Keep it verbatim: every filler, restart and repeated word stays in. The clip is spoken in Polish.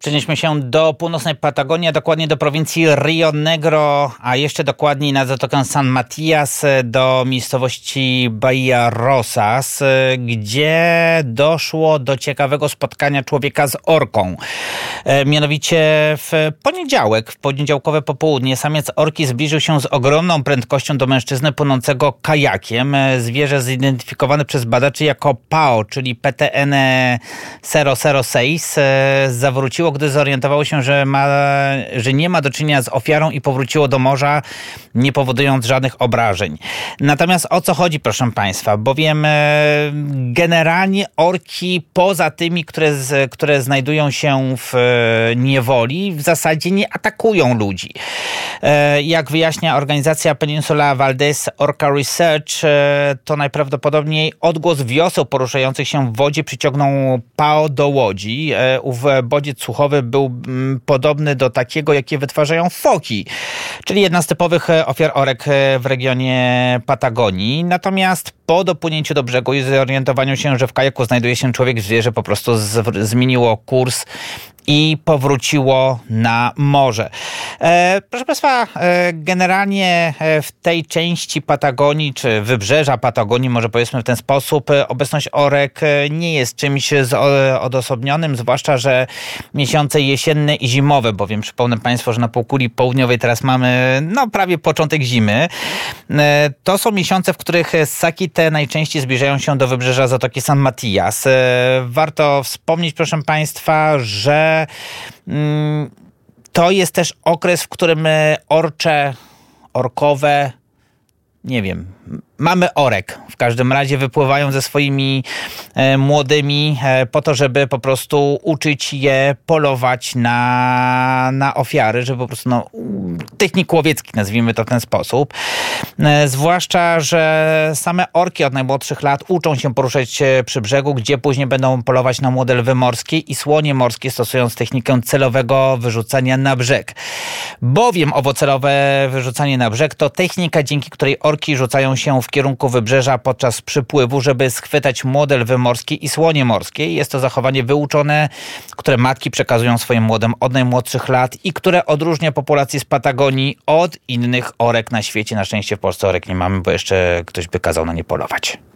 Przenieśmy się do północnej Patagonii, a dokładnie do prowincji Rio Negro, a jeszcze dokładniej na Zatokę San Matias, do miejscowości Bahia Rosas, gdzie doszło do ciekawego spotkania człowieka z orką. Mianowicie w poniedziałek, w poniedziałkowe popołudnie, samiec orki zbliżył się z ogromną prędkością do mężczyzny płynącego kajakiem. Zwierzę zidentyfikowane przez badaczy jako P A O, czyli P T N zero zero sześć, zawróciło, gdy zorientowało się, że, ma, że nie ma do czynienia z ofiarą i powróciło do morza, nie powodując żadnych obrażeń. Natomiast o co chodzi, proszę Państwa? Bowiem generalnie orki, poza tymi, które, które znajdują się w niewoli, w zasadzie nie atakują ludzi. Jak wyjaśnia organizacja Peninsula Valdez Orca Research, to najprawdopodobniej odgłos wioseł poruszających się w wodzie przyciągnął P A O do łodzi. Ów bodziec słuchowy był podobny do takiego, jakie wytwarzają foki, czyli jedna z typowych ofiar orek w regionie Patagonii. Natomiast po dopłynięciu do brzegu i zorientowaniu się, że w kajaku znajduje się człowiek, zwierzę po prostu z- zmieniło kurs i powróciło na morze. E, proszę Państwa, e, generalnie w tej części Patagonii, czy wybrzeża Patagonii, może powiedzmy w ten sposób, e, obecność orek nie jest czymś z, o, odosobnionym, zwłaszcza, że miesiące jesienne i zimowe, bowiem przypomnę Państwu, że na półkuli południowej teraz mamy no prawie początek zimy. E, to są miesiące, w których ssaki te najczęściej zbliżają się do wybrzeża Zatoki San Matias. E, warto wspomnieć, proszę Państwa, że to jest też okres, w którym orcze, orkowe, nie wiem, mamy orek. W każdym razie wypływają ze swoimi e, młodymi e, po to, żeby po prostu uczyć je polować na, na ofiary, żeby po prostu no, technik łowiecki, nazwijmy to w ten sposób. E, zwłaszcza, że same orki od najmłodszych lat uczą się poruszać się przy brzegu, gdzie później będą polować na młode lwy morskie i słonie morskie, stosując technikę celowego wyrzucania na brzeg. Bowiem owo celowe wyrzucanie na brzeg to technika, dzięki której orki rzucają się w kierunku wybrzeża podczas przypływu, żeby schwytać młode lwy morskie i słonie morskie. Jest to zachowanie wyuczone, które matki przekazują swoim młodym od najmłodszych lat i które odróżnia populację z Patagonii od innych orek na świecie. Na szczęście w Polsce orek nie mamy, bo jeszcze ktoś by kazał na nie polować.